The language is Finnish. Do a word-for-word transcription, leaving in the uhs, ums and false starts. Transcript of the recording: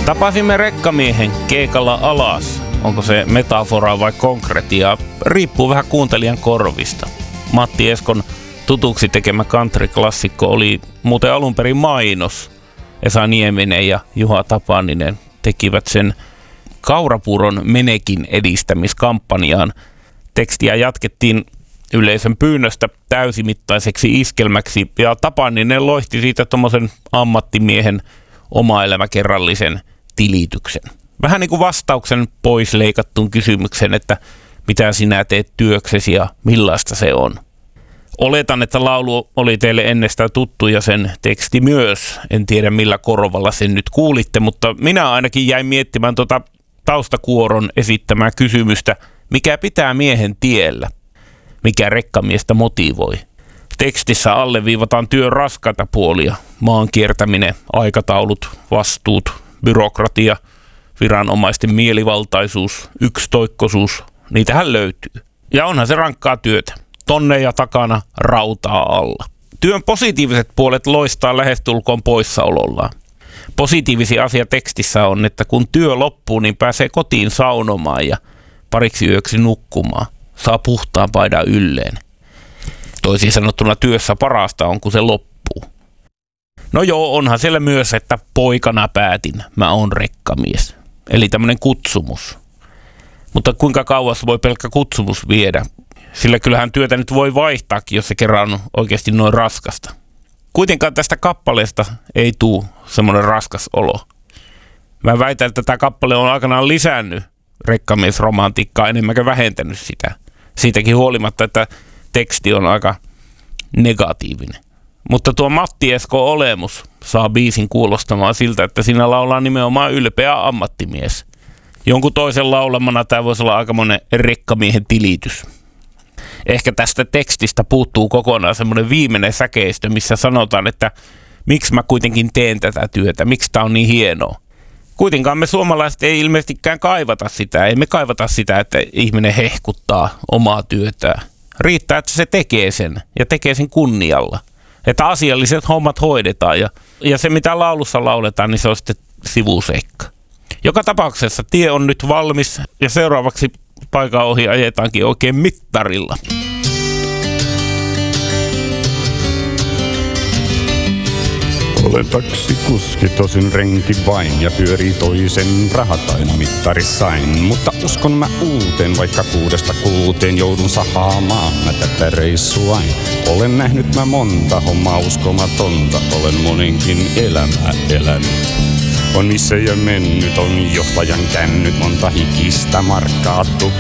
Tapasimme rekkamiehen keikalla alas. Onko se metafora vai konkretia? Riippuu vähän kuuntelijan korvista. Matti Eskon tutuksi tekemä country-klassikko oli muuten alun perin mainos. Esa Nieminen ja Juha Tapaninen tekivät sen kaurapuuron menekin edistämiskampanjaan. Tekstiä jatkettiin yleisön pyynnöstä täysimittaiseksi iskelmäksi ja Tapaninen loihti siitä tommosen ammattimiehen oma-elämäkerrallisen tilityksen. Vähän niin kuin vastauksen pois leikattuun kysymykseen, että mitä sinä teet työksesi ja millaista se on. Oletan, että laulu oli teille ennestään tuttu ja sen teksti myös. En tiedä millä korvalla sen nyt kuulitte, mutta minä ainakin jäin miettimään tuota taustakuoron esittämää kysymystä, mikä pitää miehen tiellä, mikä rekkamiestä motivoi. Tekstissä alleviivataan työn raskaita puolia, maan kiertäminen, aikataulut, vastuut, byrokratia, viranomaisten mielivaltaisuus, yksitoikkoisuus, niitähän löytyy. Ja onhan se rankkaa työtä. Tonneja takana, rautaa alla. Työn positiiviset puolet loistaa lähestulkoon poissaolollaan. Positiivisia asia tekstissä on, että kun työ loppuu, niin pääsee kotiin saunomaan ja pariksi yöksi nukkumaan. Saa puhtaan paidan ylleen. Toisin sanottuna työssä parasta on, kun se loppuu. No joo, onhan siellä myös, että poikana päätin, mä oon rekkamies. Eli tämmönen kutsumus. Mutta kuinka kauas voi pelkkä kutsumus viedä? Sillä kyllähän työtä nyt voi vaihtaakin, jos se kerran on oikeasti noin raskasta. Kuitenkaan tästä kappaleesta ei tule semmoinen raskas olo. Mä väitän, että tämä kappale on aikanaan lisännyt rekkamiesromantiikkaa enemmänkä vähentänyt sitä. Siitäkin huolimatta, että teksti on aika negatiivinen. Mutta tuo Matti Esko olemus saa biisin kuulostamaan siltä, että siinä laulaa nimenomaan ylpeä ammattimies. Jonkun toisen laulamana tämä voisi olla aikamoinen rekkamiehen tilitys. Ehkä tästä tekstistä puuttuu kokonaan semmoinen viimeinen säkeistö, missä sanotaan, että miksi mä kuitenkin teen tätä työtä, miksi tää on niin hienoa. Kuitenkaan me suomalaiset ei ilmeisestikään kaivata sitä, ei me kaivata sitä, että ihminen hehkuttaa omaa työtään. Riittää, että se tekee sen ja tekee sen kunnialla. Että asialliset hommat hoidetaan ja, ja se mitä laulussa lauletaan, niin se on sitten sivuseikka. Joka tapauksessa tie on nyt valmis ja seuraavaksi paikan ohi ajetaankin oikein mittarilla. Olen taksikuski, tosin renki vain, ja pyörii toisen rahat aina mittarissain. Mutta uskon mä uuteen, vaikka kuudesta kuuteen joudun sahaamaan mä tätä reissuain. Olen nähnyt mä monta hommaa uskomatonta, olen monenkin elämää elänyt. On missä ja mennyt, on johtajan kännyt, monta hikistä markkaattu.